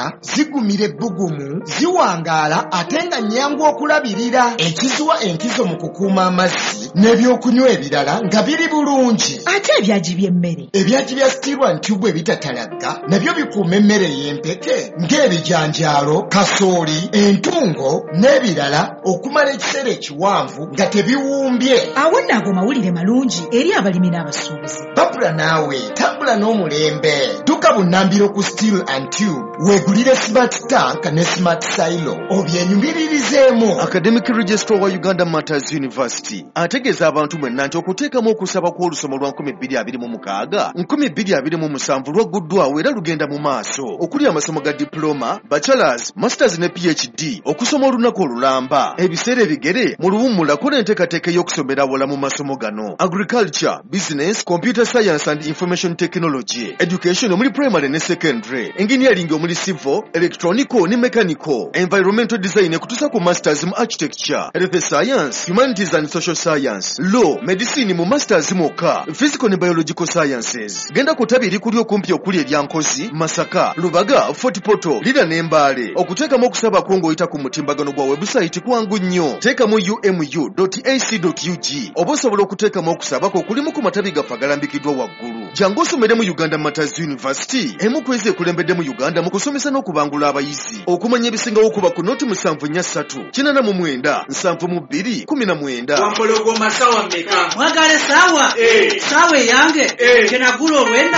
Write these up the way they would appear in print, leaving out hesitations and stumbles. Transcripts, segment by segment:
z'ettaka zigumira ebbugumu ziwangaala ate nga nnyangu okulabirira ekizuwa enkizo mu kukuuma amazzi n'ebyokunywa ebirala nga biri bulungi. Ate ebyagi by'emmere ebyagi bya steel and tube ebitatalagga nabyo bikuuma emmere y'empeke ng'ebijanjaalo, kasooli, entungo n'ebirala okumala ekiseera ekiwanvu nga tebiwumbye. Awo nno ago mawulire malungi eri abalimi n'abasuubuzi. Babula naawe tambula n'omulembe. Tuka bunnambiro ku steel and tube weegulire smart tank ne smart silo obyenyumiririzemu. Academic Registrar wa Uganda Matters University ategeeza abantu mwenna nti okuteekamu okusaba kw'olusoma lwa 2026 2027 lwagguddwawo era lugenda mu maaso okuli amasomo ga diploma, bachelors, masters ne PhD okusoma olunaku olulamba. Ebiseera ebigere mu luwummula kola enteekateeka y'okusomera awala mu masomo gano: agriculture, business, computer science and information technology, education omuli primary ne secondary, engineering omuli civil, electronical ne mechanical, environmental design ekutuusa ku masters mu architecture, health science, humanities and social science, law, medicine mu masters mwokka, physical ne biological sciences. Genda ku ttabi erikuli okumpi okuli eryankozi, Masaka, Lubaga, Fort Portal, Lira ne Mbale. Okuteekamu okusaba kwo ng'oyita ku mutimbagano gwa website kwangu nnyo. Teekamu umu.ac.ug oba osobola okuteekamu okusaba kwo kulimu ku matabi gaffe agalambikiddwa waggulu. Jangu osomere mu Uganda Matters University, emu ku ezi ekulembedde mu Uganda mu kusomesa n'okubangula abayizi. Okumanya ebisingawo okuba ku noti 743 89 72 Wampologoma sawa mmeka? Mwagale sawa? Sawa yange? Kenagula olwenda?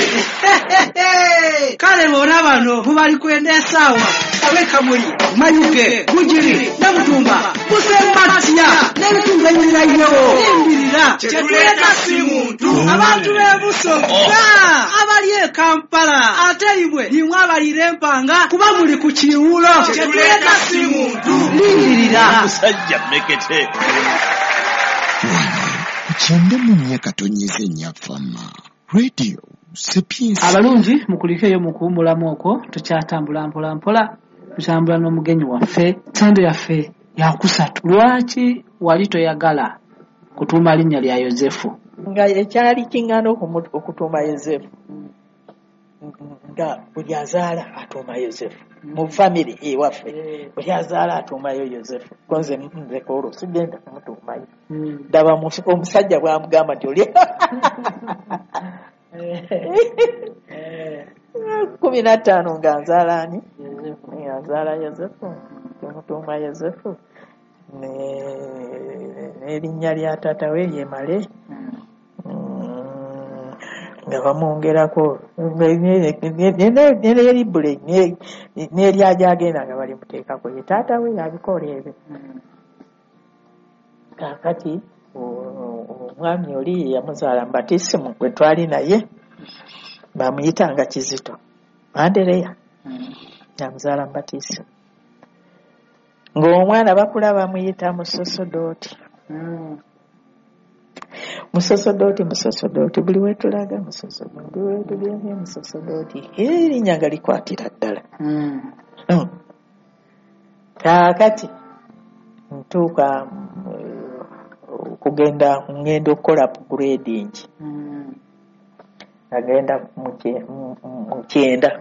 Kale bona bano mubali kwenda sawa. Abeka muli Mayuge, Gujiri, Namutumba, Musematia, n'ebitundu ebirirayo. Embirira kyetuleta si muntu. Abantu b'Ebusonga abali e Kampala ate imwe limwe abalira empanga kuba muli ku kiwulo. Kyetuleta si muntu. Lindirira musajja mmekete. Kukyende mu myaka tonyeze nnyafama radio Sapiens. abalungi mukulikeyo mu kuwummulamu okwo tukyatambula mpola mpola tutambula n'omugenyi waffe. Sande yaffe yakusatu. Lwaki wali toyagala kutuuma linnya lya Yozefu? Nga ekyali kingana okutuuma Yozefu nga buli azaala atuuma Yozefu mu family ewaffe buli azaala atuumayo Yozefu. Konze kolo sigenda kumutuumayo. Daba omusajja bwamugamba nti oli 15 nga nzaala ani? Azaala Yozefu, mutuuma Yozefu n'erinnya lya taata we Yemale nga bamwongerako n'eribule n'eryajagenda nga balimuteekako ye taata we yabikola ebyo. Kakati omwami oli yamuzaala Mbatisimu gwe twali naye bamuyitanga Kizito Andereya yamuzaala Mbatisimu ng'omwana bakula bamuyita Musosodooti. Musosodooti buli wetulaga Musosodooti buli wetugende Musosodooti erinnya nga likwatira ddala. Kaakati ntuuka kugenda ngenda okukola upgrading nagenda mu 9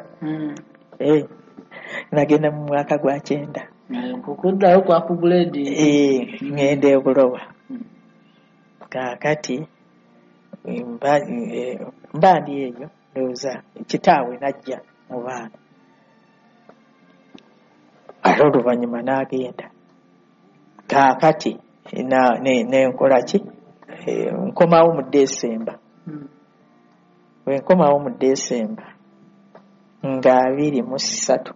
nagenda mu mwaka gwa 9 kukuddayo kwa upgrading ngenda e Bulowa. Kaakati mbandi eyo ndowooza kitaawe najja mu baana ate oluvannyuma n'agenda. Kaakati nenkola ki nkomawo mu Desemba. Bwe nkomawo mu Desemba nga 23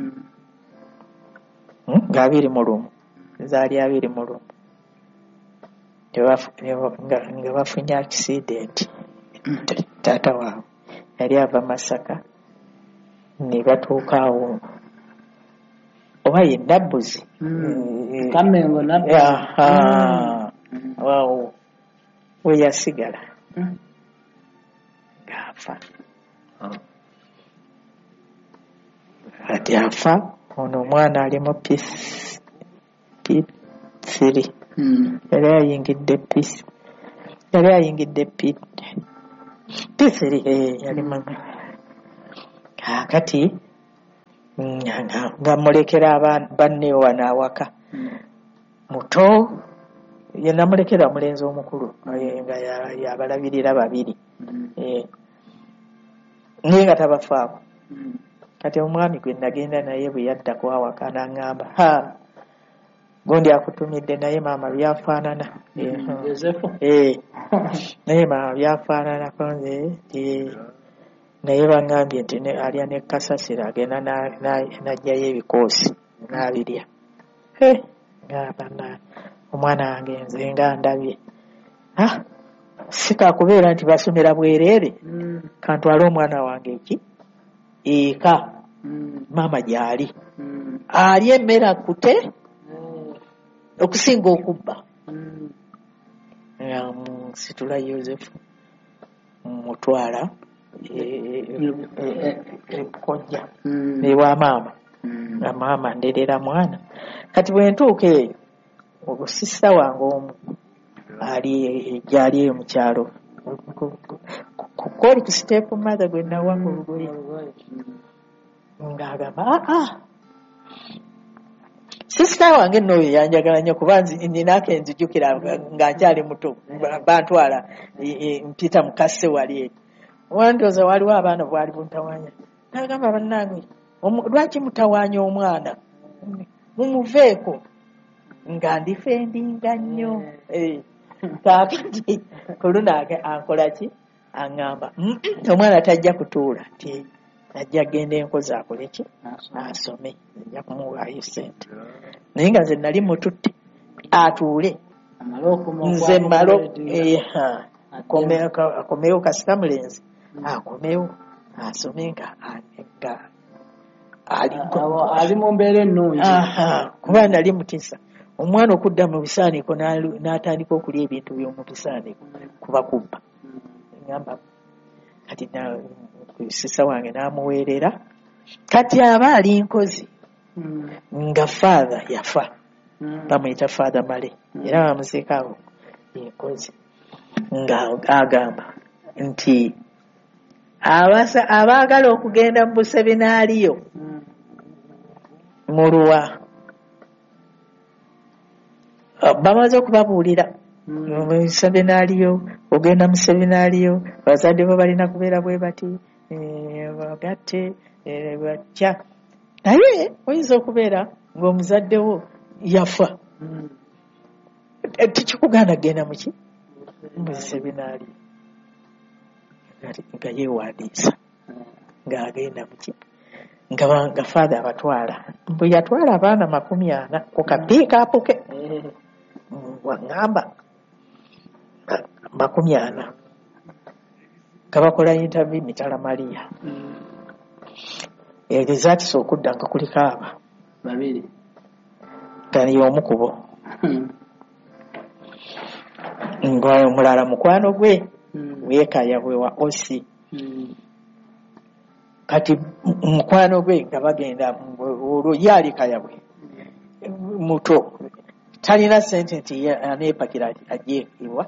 nga 21 zaali 21 nga bafunye accident. Taata waabwe yali ava Masaka ne batuuka awo oba ye Nabbuzi Kamengo Nabbuzi waawo we yasigala ng'afa. Ati afa ono omwana ali mu P3 yali ayingidde P3 yali mama. Kakati nga mulekera banne wana awaka muto ye namulekera mulenzi omukulu nga yabalabirira babiri naye nga tabafaako kati omwami gwe nagenda naye bwe yaddako awaka n'aŋŋamba gundi akutumidde naye maama byafaanana naye maama byafaanana konze naye baŋŋambye nti alya ne kasasiro agenda n'ajjayo ebikoosi n'abirya ngamba omwana wange nze nga ndabye sikakubeera nti basomera bwereere kantwale omwana wange eka maama gyali ali emmere akute okusinga okubba musitula Yosefu mutwala kojja ewa maama nga maama nderera mwana kati bwe ntuuka eyo obusisa wange omu gyali eyo mu kyalo koli ku siteepu mother gwe nawanga olugoye ng'agamba sisita wange nno oyo yanjagala nnyo kuba ninaako enzijukira nga nkyali muto bantwala mpita mukasse wali eri wandooza waliwo abaana bwali buntawanya nagamba bannange lwaki mutawaanya omwana mumuveeko nga ndifendinga nnyo kaakati kuluno ankola ki aŋŋamba omwana tajja kutuula ti ajja genda enkozi akole ki asome ajja kumuwaayo sente naye nga nze nali mututte atuule nze malo akomewo kasita mulenzi akomewo asome nga ali mu mbeera ennungi kuba nali mutisa omwana okudda mu bisaaniko n'atandika okulya ebintu by'omu bisaaniko kuba kubba ngamba kati sisa wange n'amuweerera kati aba ali nkozi nga father yafa bamuyita father male era bamuziikaawo enkozi nga agamba nti abaagala okugenda mu buseminaaliyo muluwa bamaze okubabuulira seminaaliyo ogenda mu seminaaliyo bazadde bo balina kubeera bwe bati bagatte batya naye oyinza okubeera ng'omuzaddewo yafa tikikugaana genda muki mu seminaaliyo nga yeewandiisa ng'agenda muki nga father abatwala bwe yatwala abaana 40 ku kapiikaapu ke waŋŋamba 40 nga bakola interview Mitala Maria egezaatisa okudda nga kuliko aba 2 nga y'omu kubo nga omulala mukwano gwe weekaya bwe wa osi kati mukwano gwe nga bagenda olwo yaalikaya bwe muto talina sente nti aneepakira ajje ewa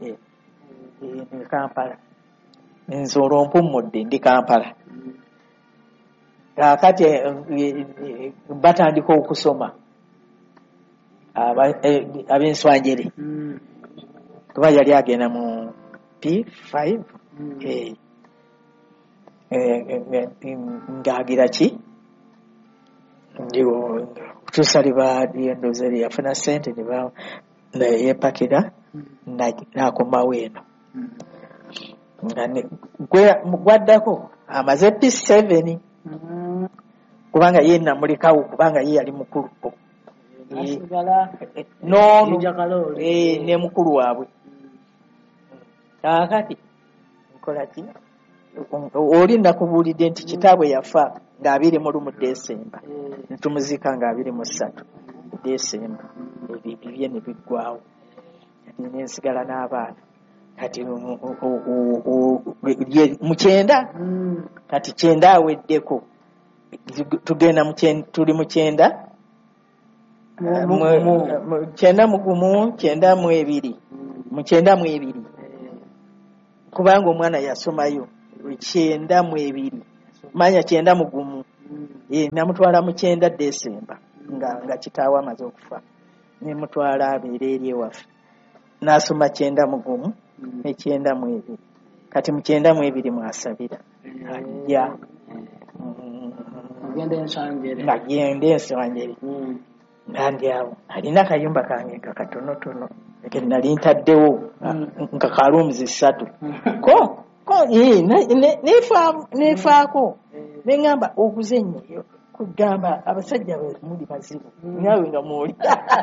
Kampala nze olwo mpummudde ndi Kampala kati batandika okusoma ab'enswanjere kuba yali agenda mu P5 ng'agira ki kutuusa lyendooza lyeyafuna sente yeepakira n'akomawo eno gwaddako amaze P7 kubanga ye namulekawo kubanga ye yali mukulu ne mukulu waabwe kaakati nkola ki oli nakubuulidde nti kitaabwe yafa nga 21 Desemba ntumuziika nga 23 Desemba ebibye ne biggwawo kati nensigala n'abaana kati mukyenda kati 9 aweddeko tugenda tuli mu 9 9 kubanga omwana yasomayo 9 manya 9 mugumu namutwala mu 9 December nga kitaawe amaze okufa ne mutwala abeere eri ewaffe n'asoma 9 mu gumu ne 9 mu ebiri kati mu 9 mu ebiri mwasabira ajja agenda ensanjere nandi awo alina akayumba kange kakatonotono ke nali ntaddewo nga kalumzi 3 nefaako neŋŋamba oguze nnyo kugamba abasajja be muli bazibu naawe nga mwoli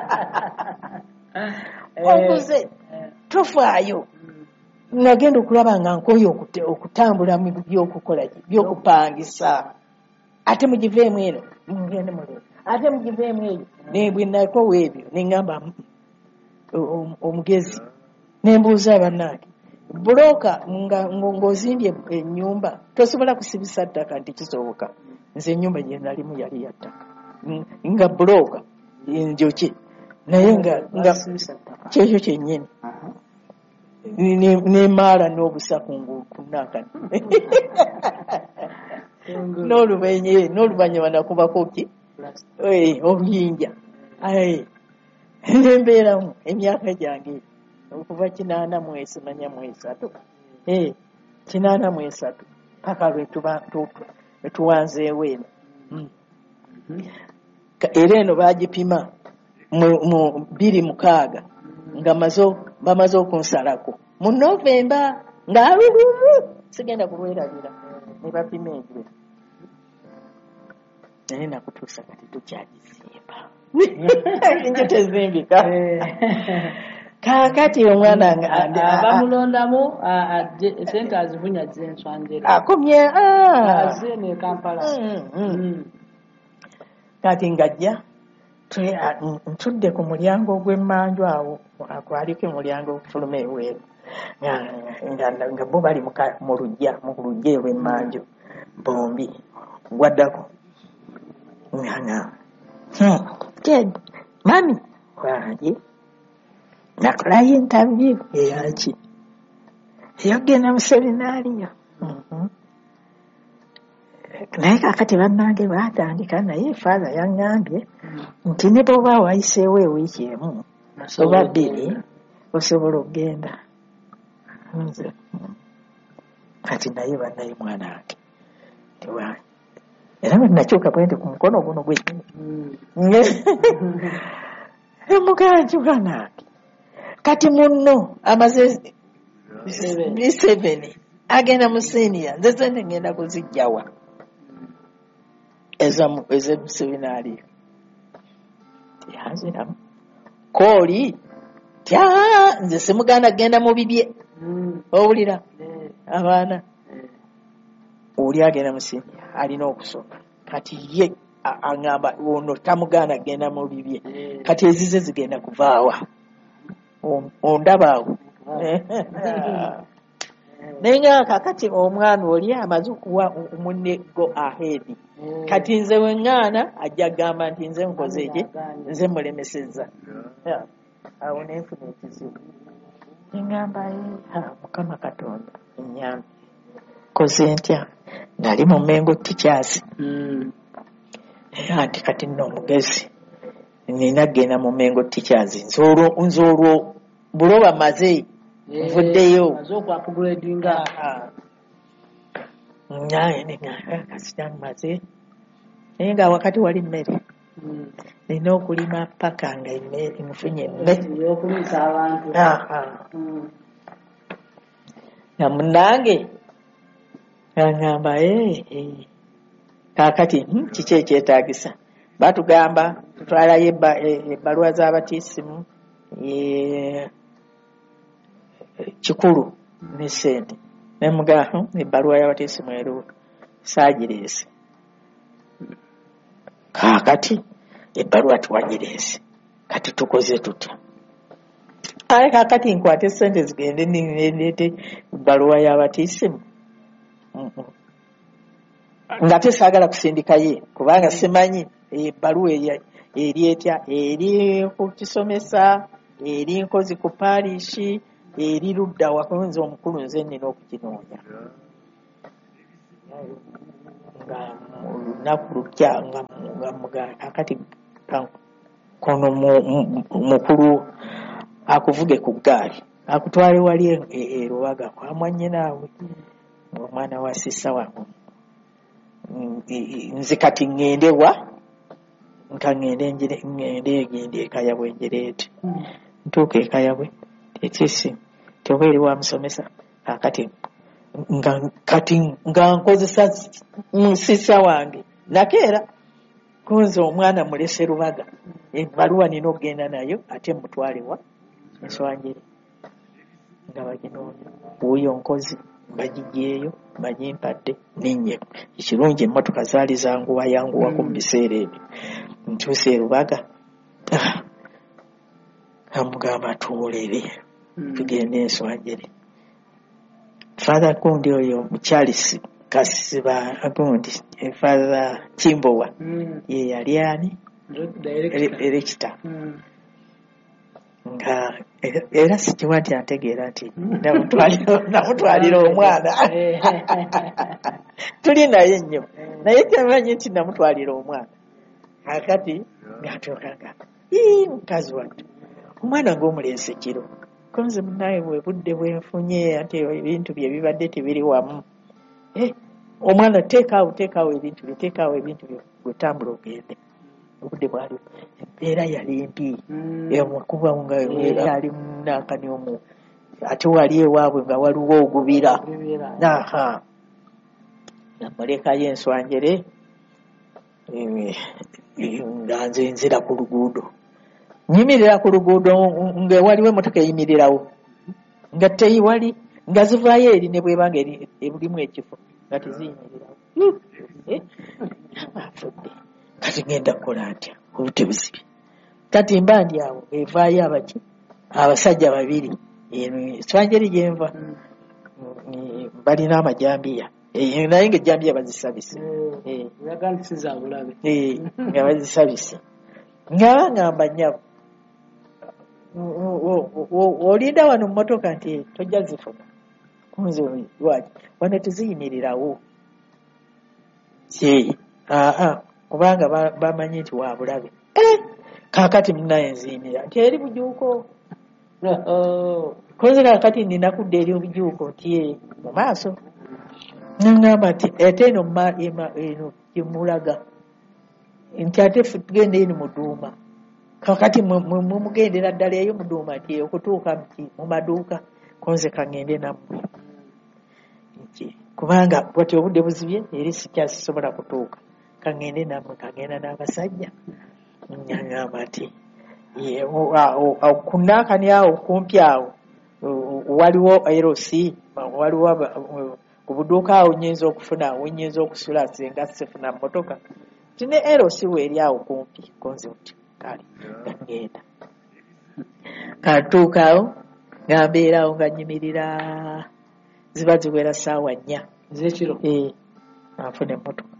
oguze tofaayo nagenda okulaba nga nkoye okutambula mu byokukola byokupangisa ate mugiveemu eno mugende mulebe ate mugiveemu eyo nebwe nakowa ebyo neŋŋamba omugezi nembuuza bannange buloka ng'ozimbye ennyumba tosobola kusibisa ttaka nti kisoboka nze ennyumba gye nalimu yali ya ttaka nga buloka njoki naye nga kyekyo kyennyini nemaala n'obusaku ngukunakani n'oluvannyuma nakubako ki oluyinja nembeeramu emyaka gyange okuva 83 83 paka lwetuwanzeewo eno era eno bagipima mu 26 nga bamaze okunsalako mu Novemba nga lugumu sigenda kulwerabira ne bapima enjwe naye nakutuusa kati tukyagizimba enjo tezimbika kakati omwana bamulondamu sente azivunya zenswanjere akomye azene Kampala kati ngajja ntudde ku mulyango ogw'emmanju awo akwaliko omulyango okufuluma eweeru nga bo bali mu lujja olw'emmanju bombi gwaddako mami wange nakolayo interview eyaki eyogenda mu seminaariyo naye kakati bannange batandika naye father yaŋŋambye nti ne bwoba wayiseewo ewiiki emu oba 2 osobola okgenda nze kati naye bannaye mwana wange tiwange era bwe nakyuka bwente ku mukono guno gwennyini emuganjuka nange kati munno amaze 7 agenda mu senior nze sente ngenda kuzijjawa ez'emuseminaariyo yanziramu kooli nze simuganda genda mu bibye owulira abaana oli agenda mu senior alina okusoma kati ye aŋŋamba ono tamuganda genda mu bibye kati ezize zigenda kuvaawa ondabaawo naye nga kakati omwana oli amaze okuwa munne go ahead kati nze weŋŋaana ajja kugamba nti nze nkoze eki nze mulemesezza awo nenfuna ekizibu neŋŋamba mukama katonda ennyambe koze ntya nali mu Mengo Teachers nti kati nno omugezi nina genda mu Mengo Teachers nze olwo buloba maze nvuddeyo kasita maze naye nga wakati wali mmere nina okulima paka nga nfunye emmere nga munnange aŋŋamba kakati kiki ekyetaagisa batugamba tutwalayo ebbaluwa z'abatiisimu kikulu ne sente nemugaa ebbaluwa y'abatiisimu eriwo saagireese kakati ebbaluwa tuwagireese kati tukoze tutya kakati nkwate sente zigende ndeete ebbaluwa y'abatiisimu nga tesaagala kusindikaye kubanga simanyi ebbaluwa eri etya eri ku kisomesa eri nkozi ku paalishi eri ludda wakonze omukulu nze nnina okukinoonya nga mu lunaku lukya nga mugala kakati kono mukulu akuvuge ku ggaali akutwale wali Lubaga kwa mwannyinaawe omwana wa sissa wange nze kati ŋŋende wa nka ŋŋende egende ekayabwe ngireete ntuuka ekayabwe tekisi tioba eri wa musomesa kati nga nkozesa sissa wange nakeera kunze omwana mulese Lubaga ebbaluwa nina okgenda nayo ate mutwalewa enswanjiri nga baginoonya buuyo nkozi bagigyeyo bagimpadde ninye ekirungi emmotoka zaali yanguwako mu biseera ebyo ntuuse Lubaga amugamba tuwolere tugende enswanjiri Father Kundi oyo Charles Kasiba agundi Father Kimbowa ye yali ani director nga era sikiwa nti antegeera nti namutwalira omwana tuli naye nnyo naye kyamanyi nti namutwalira omwana akati ng'atookaga mukazi wattu omwana ng'omuleese kiro konze munaye bwe budde bwenfunye ate ebintu bye bibadde tebiri wamu omwana teekaawo ebintu bye gwetambula ogende obudde bwali embeera yali mbi kuba nga ali munankani omu ate wali ewaabwe nga waliwo ogubira namulekayo enswanjere nga nze nzira ku luguudo nyimirira ku luguudo nga waliwo emotoka eyimirirawo nga teyiwali nga zivaayo eri ne bweba nga ebulimu ekifo nga teziyimirirawo afudde kati ngenda kukola ntya obute buzibye kati mba ndi awo evaayo abasajja babiri enswanjeri gyenva balina amajambiya naye nga ejambiya bazisabise nga bazisabise nga bangamba nnyabo olinda wano mu motoka nti tojja zifuna kunze lwaki wano teziyimirirawo kubanga bamanyi nti wabulabe kakati munaye nziyimira nti eri bujuuko koze kakati nina kudda eri obujuuko nti mu maaso nangamba nti ate eno gyemulaga nti ate tugenda eni muduuma kakati mumugendera ddala eyo muduuma nti okutuuka nti mu maduuka konze kangende nammwe kubanga bwati obudde buzibye eri sikyasobola kutuuka kangende nammwe kagenda n'abasajja nyangamba nti kunaakani awo kumpi awo waliwo LC waliwo ku buduuka awo nyinza okufuna wenyinza okusula singa sifuna mmotoka ti ne LC weeri awo kumpi konze nti kale ngenda katuuka awo nga mbeerawo nga nyimirira ziba ziwera ssaawa 4 ez'ekiro anfuna emmotoka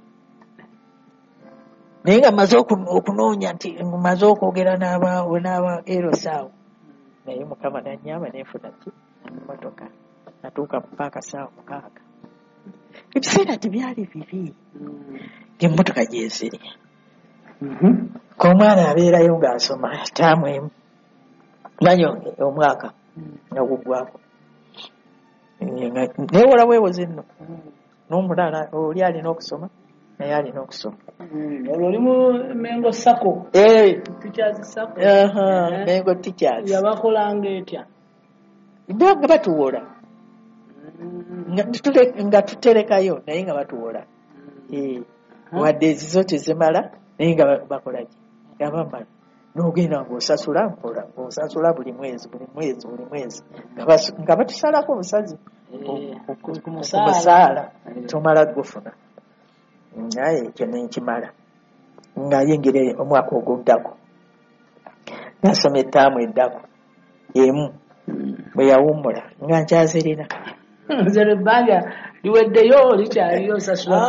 naye nga maze okunoonya nti maze okwogera n'aba erosaawo naye mukama nanyamba nenfuna ki emmotoka natuuka mu paaka ssaawa 6 ebiseera tebyali bibi ng'emmotoka gyeziri k'omwana abeerayo ng'asoma taamu emu manyo omwaka nga guggwako neewola weewoze nno n'omulala oli alina okusoma naye alina okusoma olwo oli mu Mengo Sako Teachers Sako Mengo Teachers yabakolanga etya nga batuwola nga tuterekayo naye nga batuwola wadde ezizo tezimala naye nga bakolaki nga bamala n'ogenda ng'osasula buli mwezi nga batusalako obusazi ku musaala tomala gufuna naye ekyo nenkimala nga yingira omwaka oguddako nasoma ettaamu eddako emu bwe yawummula nga nkyazirina nzero ebbanga liweddeyo likyaliyo osasula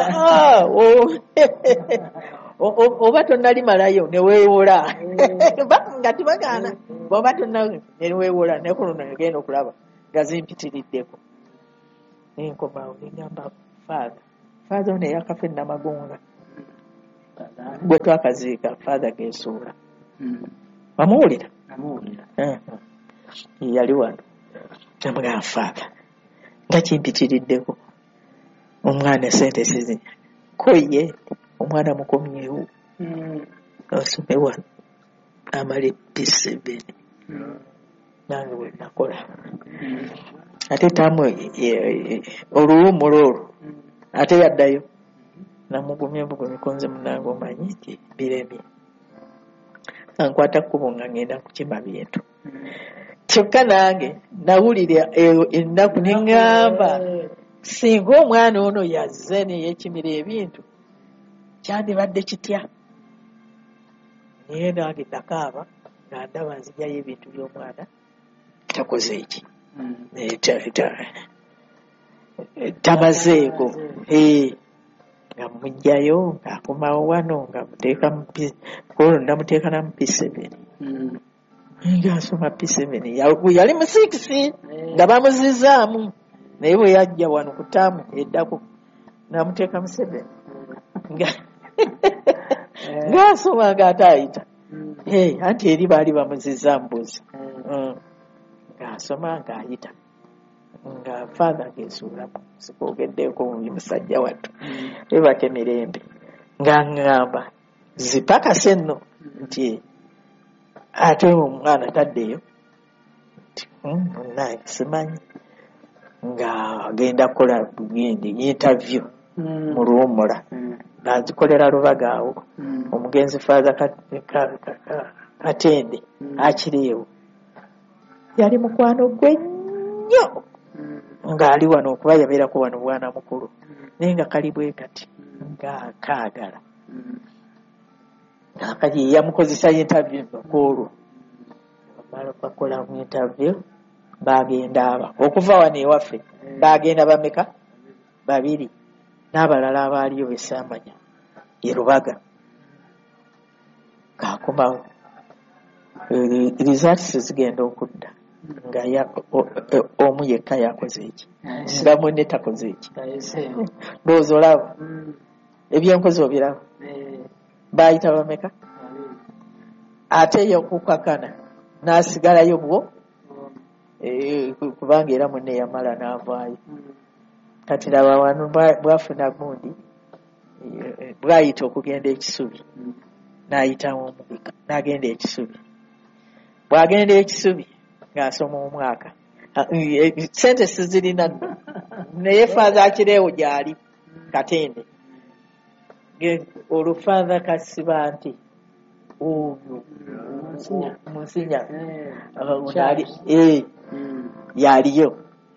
oba tonnalimalayo neweewola nga tibagaana bwoba neweewola nekuluno negenda okulaba nga zimpitiriddeko nenkomawo negamba faaza ono eyakafa Namagonga gwe twakaziika faaza Gesuula wamuwulira yali wano namugamba faaza nga kimpitiriddeko omwana sente sizinya ko ye omwana mukomyewo asome wano amale P7 nange bwe nakola ate tamu oluwumula olwo ate yaddayo namugumya bugumikonze munange omanyi nti biremye ankwata kkubo nga ngenda kukima bintu kyokka nange nawulira ennaku neŋŋamba singa omwana ono yazze neyekimira ebintu kyandibadde kitya naye nange nakaaba nga ndaba nzigyayo ebintu by'omwana takoze eki tamazeeko nga mujjayo ng'akomawo wano nga muteeka olwo namuteeka namu P7 ng'asoma P7 yali mu 6 nga bamuzizaamu naye bwe yajja wano ku taamu eddako namuteeka mu 7 ng'asoma ng'ate ayita anti eri baali bamuzizaamu buzi ng'asoma ng'ayita nga faaza Gesuulamu sikwogeddeko musajja wattu ebake mirembe nga ŋŋamba zipakase nno nti ate omwana taddeyo nti nange simanyi nga agenda kukola bugendi interview mu Luwummula nazikolera Lubagaawo omugenzi faaza Katende akiriiwo yali mukwano gwe nnyo ng'ali wano okuba yabeerako wano bwana mukulu naye nga kali bwe kati ng'akaagala ng'akaji yamukozesa interview nokwolwo bamala bakola mu interview bagenda aba okuva wano ewaffe bagenda bameka 2 n'abalala abaaliyo besaamanya ye Lubaga ng'akomawo results zigenda okudda nga omu yekka yakoze eki siramu ne takoze eki ndowooza olaba ebyenkozi obiraba baayita bameka ate yokukakana n'asigalayo bwo kubanga era munne yamala n'avaayo kati laba wano bwafuna gundi bwayita okugenda ekisubi n'ayitamu omubika n'agenda ekisubi bw'agenda ekisubi ng'asoma omwaka sente sizirina naye faaza akireewo gyali Katende olufaaza kasiba nti oyo Musinya yaliyo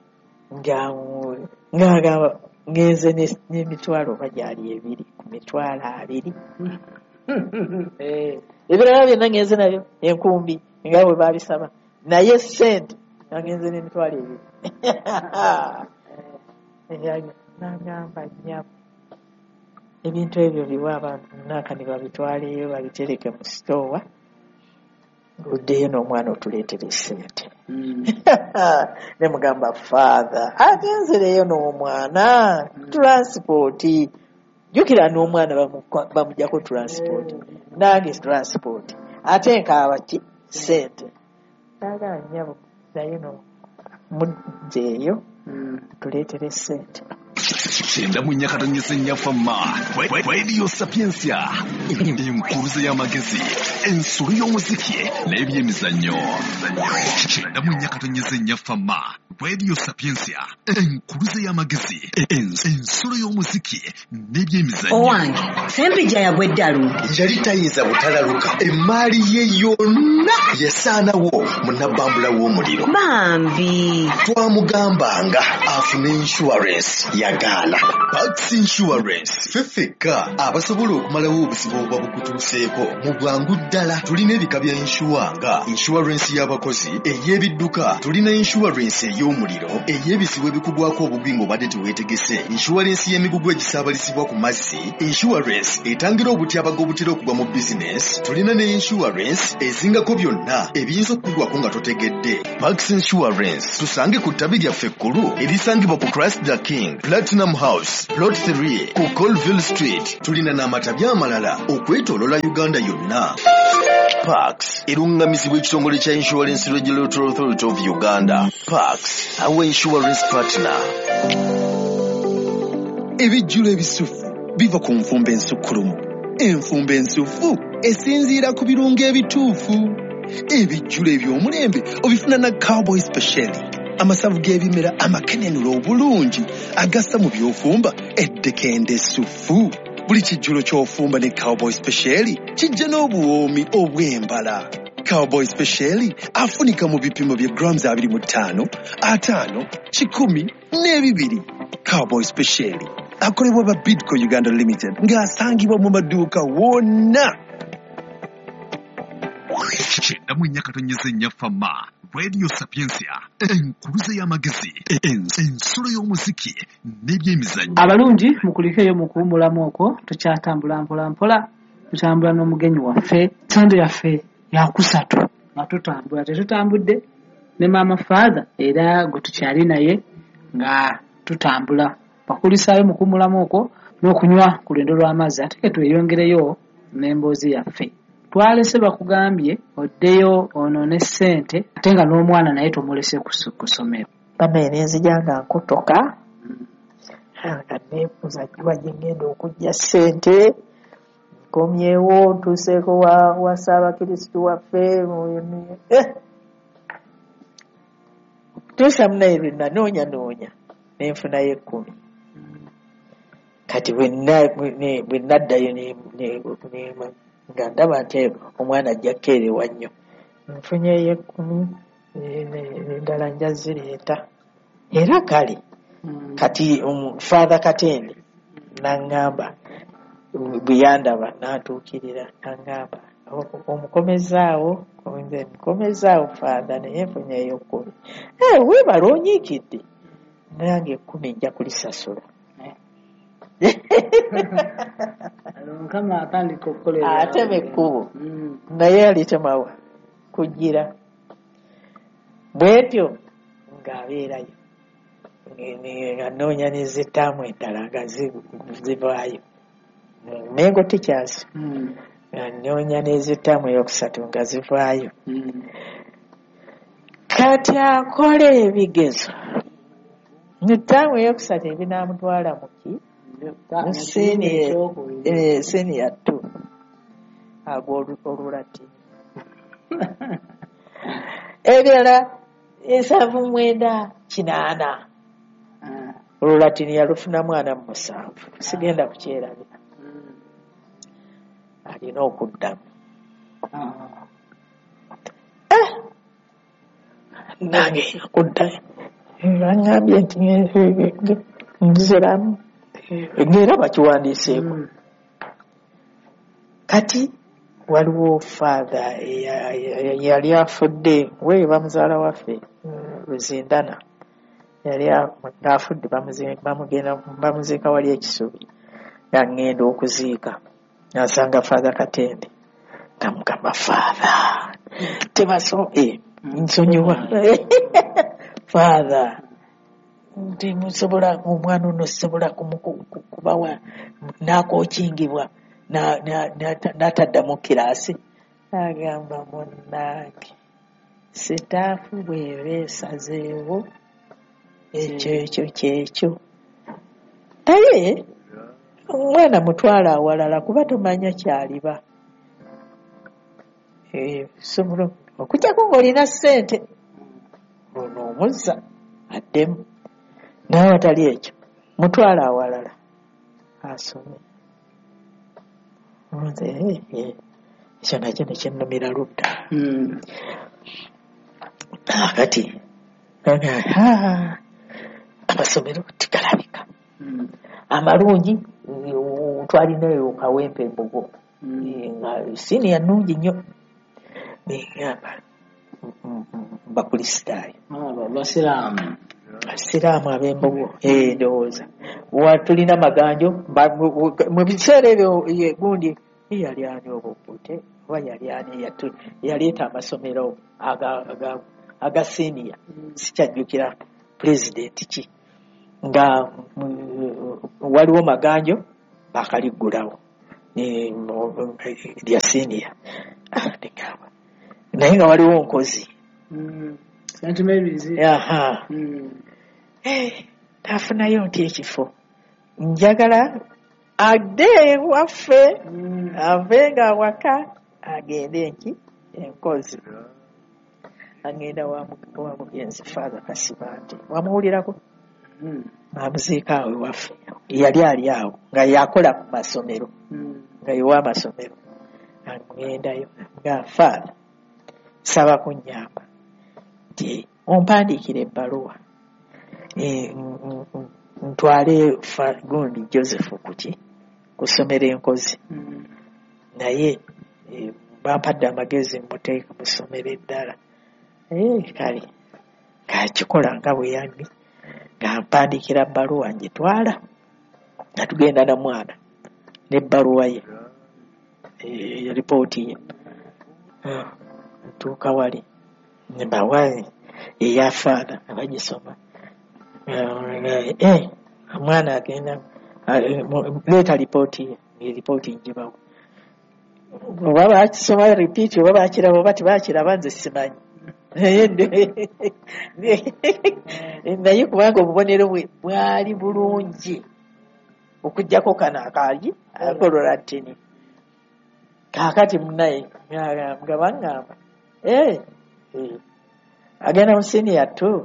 ng'agamba ngenze n'emitwalo oba gyali 2 ku mitwalo 2 ebirala byonna ngenze nabyo enkumbi nga bwe baabisaba naye sente nagenze n'emitwalo 2 nagamba nnyabo ebintu ebyo biwa abantu naka ne babitwaleyo babitereke mu sitoowa oddeyo n'omwana otuleetere sente ne mugamba faaza agenzereyo n'omwana transipooti jjukira n'omwana bamujjako transipooti nange transipooti ate nkaaba ki sente nagaa nnyabo naye no muddeeyo tuleetere sente Shenda munyakatanyisa nyafama Radio Sapiensia enkuruze y'amagezi ensuru y'omuziki n'ebyemizannyo shenda munyakatanyisa nyafama Radio Sapiensia enkuruze y'amagezi ensuru y'omuziki n'ebyemizannyo owange sempija yagwe ddalu yali tayinza butalaluka emaali ye yonna yasaanawo munabbambula w'omuliro bambi twamugambanga afune insurance yagaana Pax Insurance fefeka abasobola okumalawo obuzibu obwa bukutuuseeko mu bwangu ddala. Tulina ebika bya insurance nga insurance y'abakozi, ey'ebidduka, tulina insurance ey'omuliro, ey'ebizibu ebikugwako obugwi ng'obadde teweetegese, inshuwarensi y'emigugu egisaabalisibwa ku mazzi, inshuwarensi etangira obutyabaga obutera okugwa mu bizinesi. Tulina ne inshuwarensi ezingako byonna ebiyinza okukugwako nga totegedde. Parks Insurance tusange ku ttabi lyaffe ekkulu erisangibwa ku Christ the King, Platinum House, Plot 3 ku Colville Street. Tulina n'amatabi amalala okwetoolola Uganda yonna. Parks erungamizibwa ekitongole kya Insurance Regulatory Authority of Uganda. Parks, our insurance partner. Ebijjulo ebisufu biva ku nfumba ensukkulumu. Enfumba ensufu esinziira ku birungo ebituufu. Ebijjulo eby'omulembe obifuna na Cowboy Special. Amasavu g'ebimera amakenenula obulungi agassa mu by'ofumba eddekende essufu. Buli kijjulo ky'ofumba ne Cowboy Special kijja n'obuwoomi obw'embala. Cowboy Special afunika mu bipimo bya grams 25, 5, 10 n'ebibiri. Cowboy Special akolebwa ba Bidco Uganda Limited ng'asangibwa mu maduuka wonna. Kyenda mu nnyakatonyeza ennyafama Radio Sapiensia enkuluze y'amagezi ensulo y'omuziki n'ebyemizannyo. Abalungi mukulikeyo mu kuwummulamu okwo tukyatambula mpola tutambula n'omugenyi waffe sande yaffe yakusatu nga tutambula tetutambudde ne maama father era gwe tukyali naye nga tutambula bakulisaayo mu kuwummulamu okwo n'okunywa ku lwendo lw'amazzi ate tweyongereyo n'emboozi yaffe. Twalese bakugambye oddeyo onoone ssente ate nga n'omwana naye tomulese ku ssomero. Bamene nzija nga nkotoka nga neebuuza jiba gye ngenda okujja ssente nkomyewo ntuuseeko wa Ssaabakristu waffe tuusa munaye lwe nanoonya nenfunayo 10. Kati bwe naddayo nga ndaba nti omwana ajja kukeerewa nnyo nfunyeyo 10 endala nja zireeta era kale kati Father Katende n'aŋŋamba bwe yandaba n'atuukirira n'aŋŋamba omukomezaawo nze mukomezaawo Father naye nfunyeyo 10. Weebala onyiikidde nange 10 nja kulisasula. Kama atandika okukolera ateme ekkubo naye alitemawa kugira bwetyo ng'abeerayo ng'anoonya n'ezettaamu endala nga zivaayo Mengo Teachers ng'anoonya n'ezettaamu eyokusatu nga zivaayo kati akola ebigezo ettaamu eyokusatu ebinaamutwala mu ki senior 2 olulati ebirala 7-9 olulatini yalufuna mwana mu 7 sigenda kukyerabira alina okuddamu nange okuddayo baŋŋambye nti nziramu ng'era bakiwandiiseeko. Kati waliwo Father yali afudde we bamuzaala waffe Luzindana yali afudde bamuziika wali ekisubi nga ngenda okuziika nasanga Father Katende namugamba Father nsonyiwa Father nti musobola omwana ono sobola kubawa nakookingibwa n'ataddamu kiraasi agamba munnange sitaafu bw'eba esazeewo ekyo kyekyo naye omwana mutwala awalala kuba tomanya kyaliba sobola okujjako ng'olina ssente ono omuzza addemu naye watali ekyo mutwala awalala asome ekyo nakyo nekyennumira ludda kati amasomero tigalabika amalungi twalinayo Kawempe Mbogo nga siniya nnungi nnyo neŋŋamba bakristaayo basiraamu abasiraamu ab'embogo ndowooza tulina maganjo mu biseera ebyo gundi yali ani obukute oba yali ani yaleeta amasomero aga senior sikyajjukira pulezidenti ki nga waliwo maganjo bakaliggulawo lya senior naye nga waliwo nkozi tafunayo nti ekifo njagala adde waffe ave nga waka agende nki enkozi agenda wa mugenzi Father Kasiba nti wamuwulirako amuziika awe waffe yali ali awo nga yakola ku masomero nga yewa amasomero amugendayo nga Father saba kunnyamba nti ompandiikira ebbaluwa ntwale gundi Joseph kuki kusomera enkozi naye bampadde amagezi muteeka musomero eddala kale kakikola nga bwe yambi nga mpandiikira bbaluwa njitwala nga tugenda na mwana n'ebbaluwa ye ripooti ye ntuuka wali nembawa eya Father abagisoma omwana agenda leeta ripooti ye ripooti njibawo oba bakisoma repeat oba bakiraba oba tebakiraba nze simanyi naye kubanga obubonero bwe bwali bulungi okujjako kano akaali akolola ttini kaakati munaye nga baŋŋamba agenda mu senior tu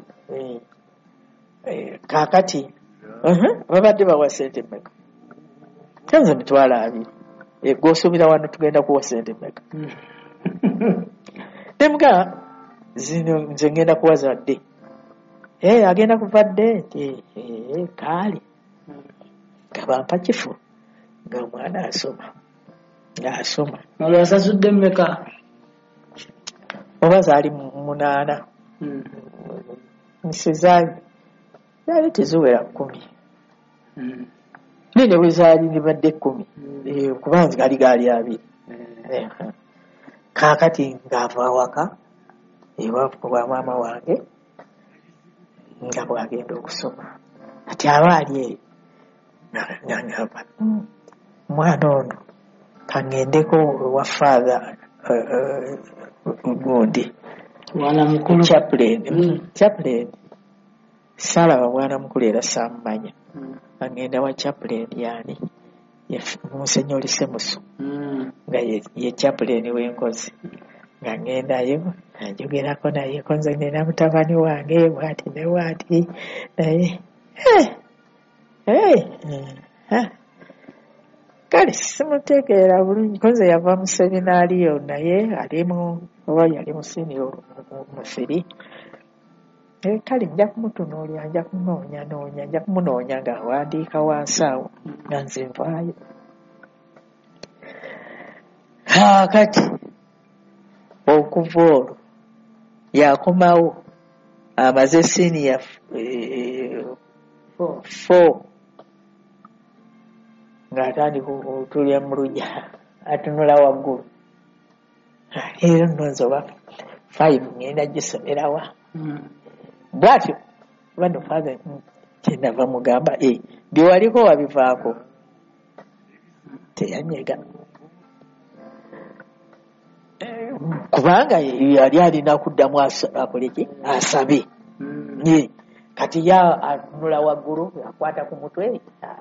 kaakati babadde bawa sente mmeka kanze mitwalo 2 gwosuubira wano tugenda kuwa sente mmeka nemuga zino nze ngenda kuwaza dde agenda kuva dde nti kaali kabampa kifu nga omwana asoma olwasasudde mmeka oba zaali 8 nsizaali zaali teziwera 10 nene bwe zaali nibadde 10 kuba gali 2 kaakati ng'ava awaka ewa maama wange nga bwagenda okusoma ati aba ali eyo ngamba mwana ono kangendeko wa Father gundi mwana mukulu chaplain salaba mwana mukulu era sammanya agenda wa chaplain yani Monsignor Semusu nga ye chaplain w'enkozi nga ngendayo njogerako naye konze nina mutabani wange bwati ne bwati naye kale simutegeera bulungi konze yava mu seminaariyo naye alimu oba yali mu senior mufiri kale nja kumutunuulira nja kumunoonya ng'awandiika wansi awo nga nze nvaayo kati okuva olwo yakomawo amaze senior 4 ng'atandika otulya mu lujja atunula waggulu era nonze oba 5 ngenda gisomerawa bwatyo bano Father kyenava mugamba byewaliko wabivaako teyanyega kubanga yali alina kuddamu akoleki asabe kati atunula waggulu akwata ku mutwe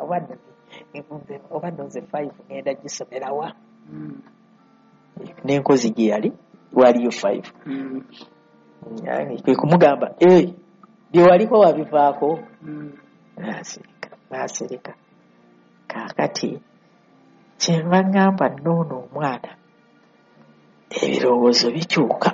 oba nonze 5 ngenda gisomerawa n'enkozi gye yali waliyo 5 kwe kumugamba byewaliko wabivaako nasirika kaakati kyenva ŋŋamba noono omwana ebirowoozo bikyuka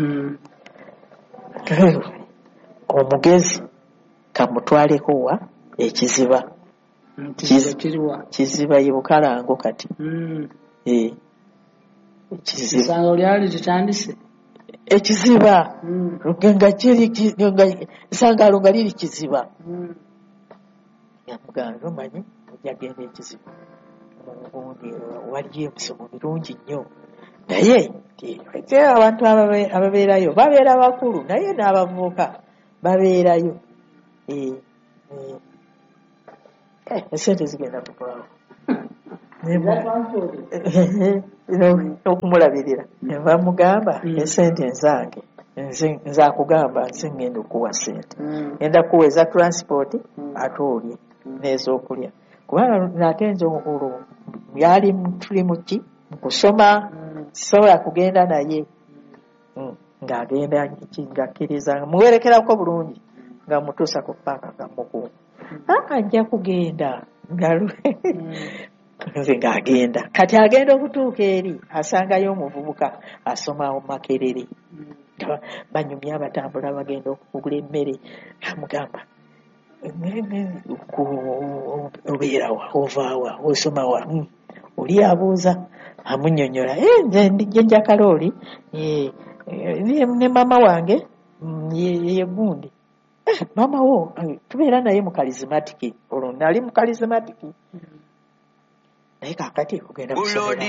omugezi kamutwaleko wa ekiziba kiziba ye Bukalango kati kiziba lyali kitandise ekiziba nga kiri esangalo nga liri kiziba yamugamba omanyi ojja genda ekiziba mugundi waliyo emisomo mirungi nnyo naye abantu ababeerayo babeera bakulu naye n'abavubuka babeerayo esente zigenda kuvaawo okumulabirira bamugamba esente nzange nzakugamba nze ngenda okuwa sente ngenda kuwa eza transport ate olye n'ez'okulya kubanga nate nze olwo yali tuli muki mukusoma sisobola kugenda naye ng'agenda ngakkiriza muwerekerako bulungi nga mutuusa ku paaka nga mukuuma ajja kugenda nze ng'agenda kati agenda okutuuka eri asangayo omuvubuka asoma Makerere banyumya abatambula bagenda okugula emmere amugamba obeerawa ovaawa osomawa oli abuuza amunnyonnyola nze ndijja njakalooli ne mama wange ye gundi mama wo tubeera naye mu karismatiki olwo nali mu karismatiki naye kakati ogenda kusomera